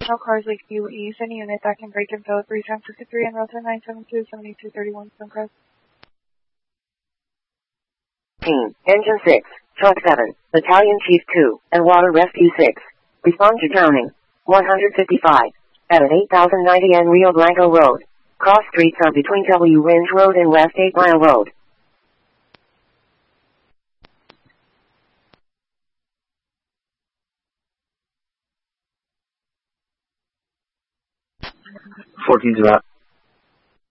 No cars like UE, any unit that can break and fill at 3753 and Route 972-7231 Suncrest. Engine 6, Truck 7, Battalion Chief 2, and Water Rescue 6. Respond to drowning. 155. At an 8090 and Rio Blanco Road. Cross streets are between W Ridge Road and West 8 Mile Road. Fourteen's about.